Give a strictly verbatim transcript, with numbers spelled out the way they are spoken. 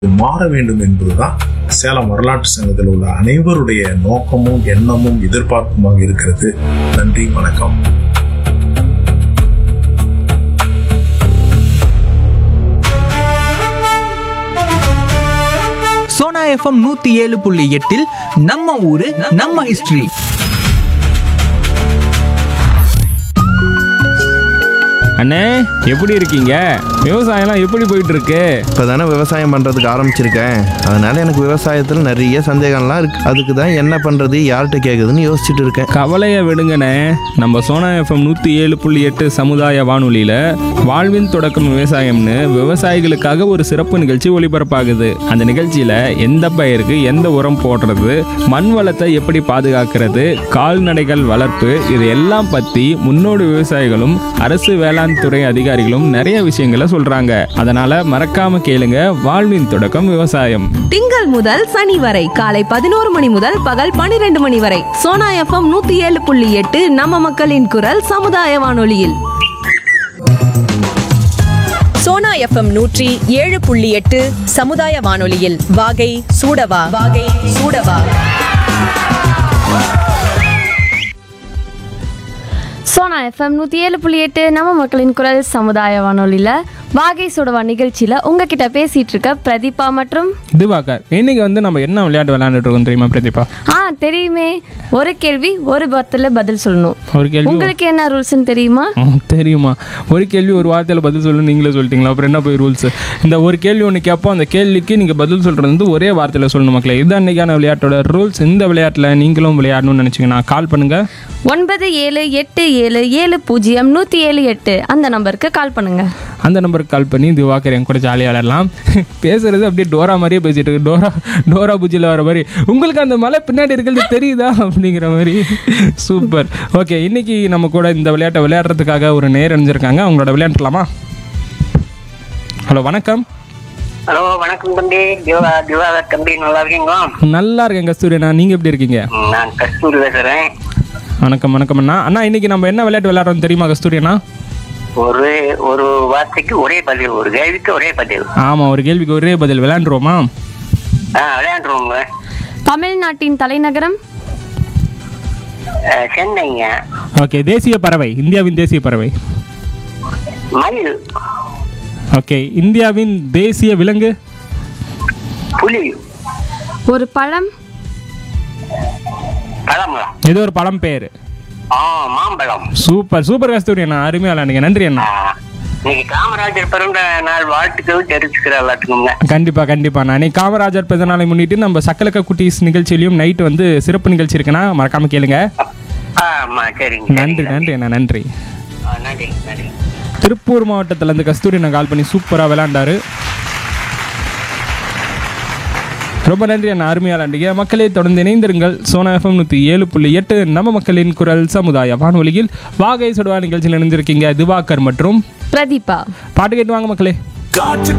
மாற வேண்டும் என்பதுதான் சேலம் வரலாற்று சங்கத்தில் உள்ள அனைவருடைய நோக்கமும் எண்ணமும் எதிர்பார்ப்புமாக இருக்கிறது. நன்றி, வணக்கம். சோனா எஃப்எம் நூத்தி ஏழு புள்ளி எட்டில் நம்ம ஊரு நம்ம ஹிஸ்டரி. அண்ணே, எப்படி இருக்கீங்க? விவசாயம்லாம் எப்படி போயிட்டு இருக்கு? இப்போ தானே விவசாயம் பண்ணுறதுக்கு ஆரம்பிச்சிருக்கேன். அதனால் எனக்கு விவசாயத்தில் நிறைய சந்தேகம்லாம் இருக்குது. அதுக்கு தான் என்ன பண்ணுறது, யார்கிட்ட கேட்குதுன்னு யோசிச்சுட்டு இருக்கேன். கவலையை விடுங்கண்ணே. நம்ம சோனா எஃப்எம் நூற்றி ஏழு புள்ளி எட்டு சமுதாய வானொலியில் வாழ்வின் தொடக்கம் விவசாயம்னு விவசாயிகளுக்காக ஒரு சிறப்பு நிகழ்ச்சி ஒளிபரப்பாகுது. அந்த நிகழ்ச்சியில் எந்த பயிருக்கு எந்த உரம் போடுறது, மண் வளத்தை எப்படி பாதுகாக்கிறது, கால்நடைகள் வளர்ப்பு, இது எல்லாம் பற்றி முன்னோடி விவசாயிகளும் அரசு வேளாண் துறை அதிகாரிகளும் நிறைய விஷயங்களை சொல்றாங்க. அதனால மறக்காம கேளுங்க. வாழ்வின் தொடக்கம் விவசாயம். திங்கள் முதல் சனி வரை காலை பதினோரு மணி முதல் பகல் பனிரெண்டு மணி வரை சோனா எஃப்எம் நூத்தி ஏழு புள்ளி எட்டு நம்ம மக்களின் குரல் சமுதாய வானொலியில். சோனா எஃப்எம் நூற்றி ஏழு புள்ளி எட்டு சமுதாய வானொலியில் வாகை சூடவா வாகை சூடவா. சோனா எஃப்எம் நூற்றி ஏழு புள்ளி எட்டு நம்ம மக்களின் குரல் சமுதாய வானொலியில் வாகை சுடவா நிகழ்ச்சியில் உங்ககிட்ட பேசிகிட்டு இருக்க பிரதீபா மற்றும் திவாகர். இன்னைக்கு வந்து நம்ம என்ன விளையாட்டு விளையாண்டுட்டு இருக்கோம் தெரியுமா பிரதீபா? ஆ தெரியுமே. ஒரு கேள்வி ஒரு வார்த்தையில் பதில் சொல்லணும். ஒரு கேள்வி உங்களுக்கு என்ன ரூல்ஸ்ன்னு தெரியுமா? தெரியுமா? ஒரு கேள்வி ஒரு வார்த்தையில் பதில் சொல்லணும். நீங்களே சொல்லிட்டீங்களா? அப்புறம் என்ன போய் ரூல்ஸ்? இந்த ஒரு கேள்வி ஒன்று கேட்போம். அந்த கேள்விக்கு நீங்கள் பதில் சொல்கிறது வந்து ஒரே வார்த்தையில் சொல்லணும் மக்களே. இதுதான் இன்னைக்கான விளையாட்டோட ரூல்ஸ். இந்த விளையாட்டில் நீங்களும் விளையாடணும்னு நினச்சிங்கன்னா கால் பண்ணுங்கள். ஒன்பது ஏழு எட்டு ஏழு ஏழு பூஜ்ஜியம் நூற்றி ஏழு எட்டு அந்த நம்பருக்கு கால் பண்ணுங்க. அந்த நம்பருக்கு கால் பண்ணி திவாகர் என் கூட ஜாலியாக விளையாடலாம். பேசுறது அப்படியே டோரா மாதிரியே பேசிட்டு இருக்கு. டோரா டோரா பூஜியில் வர மாதிரி. உங்களுக்கு அந்த மலை பின்னாடி இருக்கிறது தெரியுதா அப்படிங்கிற மாதிரி. சூப்பர். ஓகே, இன்னைக்கு நம்ம கூட இந்த விளையாட்டை விளையாடுறதுக்காக ஒரு நேர் அணிஞ்சிருக்காங்க. அவங்களோட விளையாடலாமா? ஹலோ, வணக்கம். ஹலோ, வணக்கம் தம்பி. திவா திவாகர் தம்பி, நல்லா இருக்கீங்களா? நல்லா இருக்கேன் கஸ்தூரிண்ணா. நீங்கள் எப்படி இருக்கீங்க? நான் கஸ்தூரி பேசுகிறேன். வணக்கம். வணக்கம் அண்ணா. அண்ணா, இன்னைக்கு நம்ம என்ன விளையாட்டு விளையாடுறோம் தெரியுமா கஸ்தூரி அண்ணா? ஒரு ஒரு வார்த்தைக்கு ஒரே பதில், ஒரு கேள்விக்கு ஒரே பதில். ஆமாம், ஒரு கேள்விக்கு ஒரே பதில். விளையாண்டுருவோமா? ஆ, விளையாண்டுருவோங்க. தமிழ்நாட்டின் தலைநகரம்? சென்னைங்க. ஓகே. தேசிய பறவை, இந்தியாவின் தேசிய பறவை? மயில். ஓகே. இந்தியாவின் தேசிய விலங்கு? புலி. ஒரு பழம்? பழங்களா? ஏதோ ஒரு பழம் பேர். ஆ, மாம்பழம். சூப்பர் சூப்பர் கஸ்தூரி அண்ணா, அருமையாக விளையாடுங்க. நன்றி அண்ணா. இன்னைக்கு காமராஜர் பிறந்த நாள் வாழ்த்துக்கள் தெரிவிச்சுக்கிறேன். கண்டிப்பா கண்டிப்பா. நான் இன்னைக்கு காமராஜர் பிறந்த நாளை முன்னிட்டு நம்ம சக்கலக்க குட்டீஸ் நிகழ்ச்சியிலையும் நைட்டு வந்து சிறப்பு நிகழ்ச்சி இருக்குன்னா மறக்காம கேளுங்க. ஆமா, சரிங்க. நன்றி நன்றி அண்ணா. நன்றி. நன்றி நன்றி. திருப்பூர் மாவட்டத்துல இருந்து கஸ்தூரி அண்ணா கால் பண்ணி சூப்பரா விளையாண்டாரு. ரொம்ப நன்றி அண்ணா, அருமையாக விளையாண்டீங்க. மக்களே, தொடர்ந்து இணைந்திருங்கள். சோனா எஃப்எம் நூற்றி ஏழு புள்ளி எட்டு நம்ம மக்களின் குரல் சமுதாய வானொலியில் வாகை சுடுவா நிகழ்ச்சியில் இணைந்திருக்கீங்க திவாகர் மற்றும் பிரதீபா. பாட்டு கேட்டு வாங்க மக்களே. காற்று